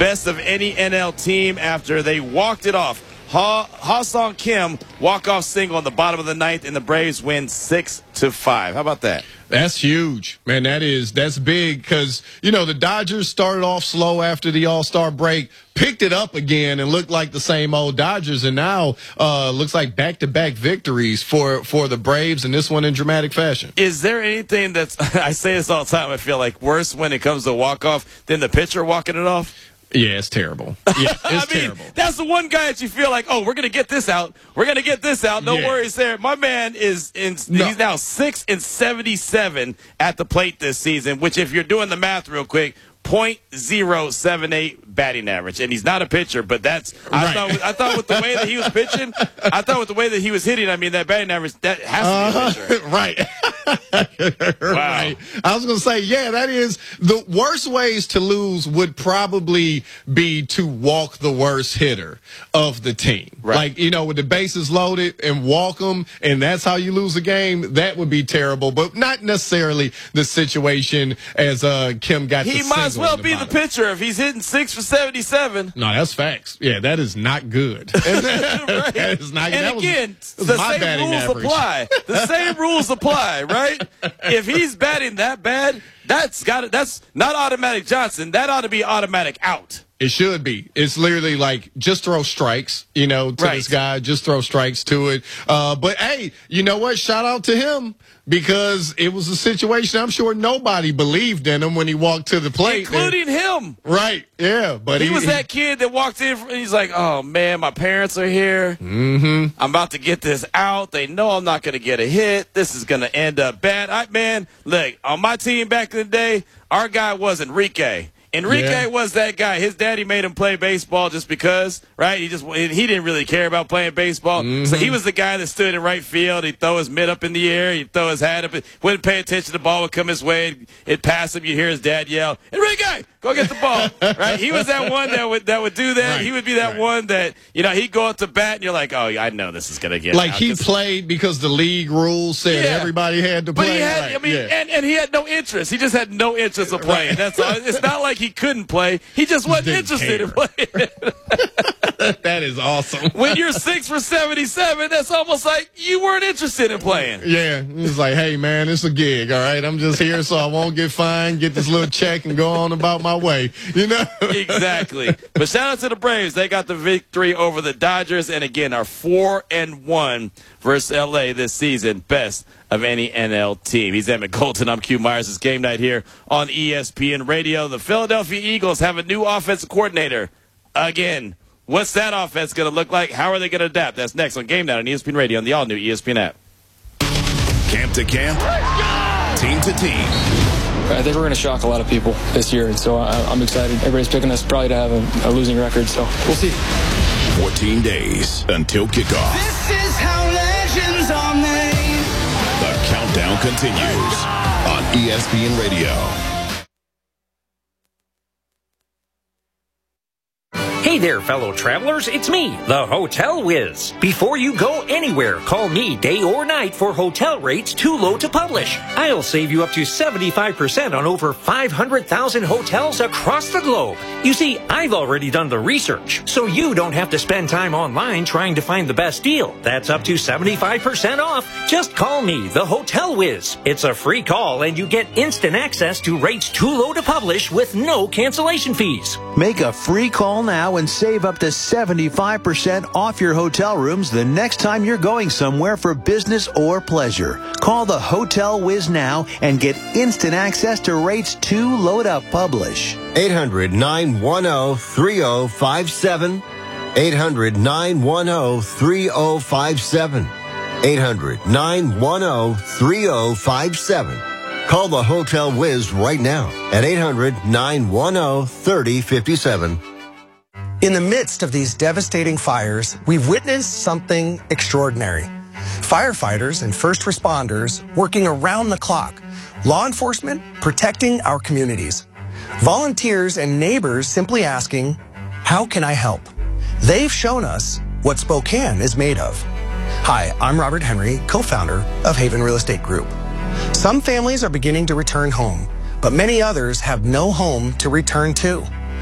best of any NL team after they walked it off. Ha-Sung Kim walk-off single in the bottom of the ninth, and the Braves win 6-5. How about that? That's huge, man. That's big because, the Dodgers started off slow after the All-Star break, picked it up again and looked like the same old Dodgers, and now looks like back-to-back victories for the Braves, and this one in dramatic fashion. Is there anything that's, I say this all the time, I feel like worse when it comes to walk-off than the pitcher walking it off? Yeah, it's terrible. Yeah, it's terrible. That's the one guy that you feel like, we're going to get this out. We're going to get this out. No worries there. My man he's now 6-77 at the plate this season, which if you're doing the math real quick, .078 batting average, and he's not a pitcher, but that's right. I thought with the way that he was pitching, I thought with the way that he was hitting, that batting average that has to be a pitcher. Right. Wow. Right. I was going to say, that is the worst ways to lose would probably be to walk the worst hitter of the team. Right. Like, with the bases loaded and walk them, and that's how you lose a game. That would be terrible, but not necessarily the situation as Kim got. He might as well be the pitcher if he's hitting 6 for 77. No, that's facts. Yeah, that is not good. That is not. And again, the same rules apply. The same rules apply, right? If he's batting that bad, that's not automatic Johnson. That ought to be automatic out. It should be. It's literally like just throw strikes, to this guy. Just throw strikes to it. But hey, you know what? Shout out to him because it was a situation I'm sure nobody believed in him when he walked to the plate, including him. Right? Yeah, but he was that kid that walked in. He's like, "Oh man, my parents are here. Mm-hmm. I'm about to get this out. They know I'm not going to get a hit. This is going to end up bad." Look, on my team back in the day, our guy was Enrique. Enrique was that guy. His daddy made him play baseball just because, right? He didn't really care about playing baseball. Mm-hmm. So he was the guy that stood in right field. He'd throw his mitt up in the air. He'd throw his hat up. Wouldn't pay attention. The ball would come his way. It'd pass him. You'd hear his dad yell, "Enrique, go get the ball." Right? He was that one that would do that. Right. He would be that one that, he'd go up to bat and you're like, "Oh, I know this is going to get like out." He played because the league rules said everybody had to play. But he had, and he had no interest. He just had no interest of playing. Right. That's all. It's not like he couldn't play. He just wasn't interested in playing. That is awesome. When you're 6 for 77, that's almost like you weren't interested in playing. Yeah. It's like, hey, man, it's a gig, all right? I'm just here so I won't get fined, get this little check, and go on about my way, Exactly. But shout out to the Braves. They got the victory over the Dodgers, and again, are 4-1 versus L.A. this season. Best of any NL team. He's Emmett Colton. I'm Q Myers. It's game night here on ESPN Radio. The Philadelphia Eagles have a new offensive coordinator again. What's that offense going to look like? How are they going to adapt? That's next on Game Night on ESPN Radio and the all-new ESPN app. Camp to camp, team to team. I think we're going to shock a lot of people this year, and so I'm excited. Everybody's picking us probably to have a losing record, so we'll see. 14 days until kickoff. This is how legends are made. The countdown continues on ESPN Radio. Hey there, fellow travelers. It's me, the Hotel Whiz. Before you go anywhere, call me day or night for hotel rates too low to publish. I'll save you up to 75% on over 500,000 hotels across the globe. You see, I've already done the research, so you don't have to spend time online trying to find the best deal. That's up to 75% off. Just call me, the Hotel Whiz. It's a free call, and you get instant access to rates too low to publish with no cancellation fees. Make a free call now and save up to 75% off your hotel rooms the next time you're going somewhere for business or pleasure. Call the Hotel Whiz now and get instant access to rates too low to publish. 800-910-3057. 800-910-3057. 800-910-3057. Call the Hotel Whiz right now at 800-910-3057. In the midst of these devastating fires, we've witnessed something extraordinary. Firefighters and first responders working around the clock. Law enforcement protecting our communities. Volunteers and neighbors simply asking, how can I help? They've shown us what Spokane is made of. Hi, I'm Robert Henry, co-founder of Haven Real Estate Group. Some families are beginning to return home, but many others have no home to return to.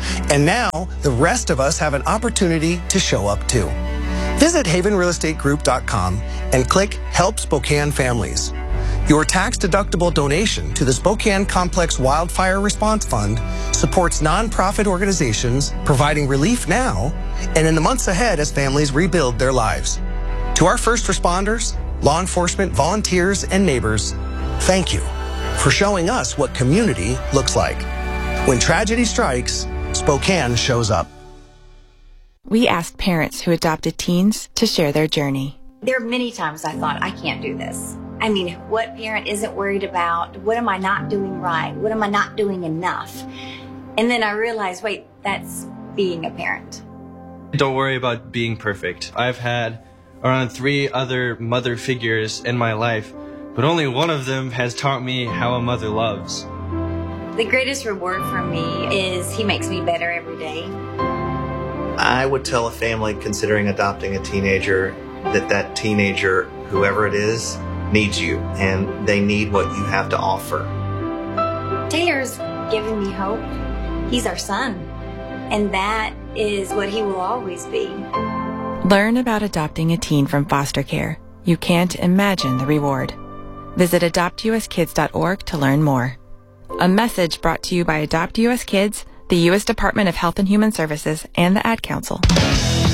And now, the rest of us have an opportunity to show up too. Visit havenrealestategroup.com and click Help Spokane Families. Your tax-deductible donation to the Spokane Complex Wildfire Response Fund supports nonprofit organizations providing relief now and in the months ahead as families rebuild their lives. To our first responders, law enforcement, volunteers, and neighbors, thank you for showing us what community looks like. When tragedy strikes, Spokane shows up. We asked parents who adopted teens to share their journey. There are many times I thought, I can't do this. I mean, what parent isn't worried about, what am I not doing right? What am I not doing enough? And then I realized, wait, that's being a parent. Don't worry about being perfect. I've had around 3 other mother figures in my life, but only one of them has taught me how a mother loves. The greatest reward for me is he makes me better every day. I would tell a family considering adopting a teenager that teenager, whoever it is, needs you, and they need what you have to offer. Taylor's given me hope. He's our son, and that is what he will always be. Learn about adopting a teen from foster care. You can't imagine the reward. Visit adoptuskids.org to learn more. A message brought to you by Adopt US Kids, the U.S. Department of Health and Human Services, and the Ad Council.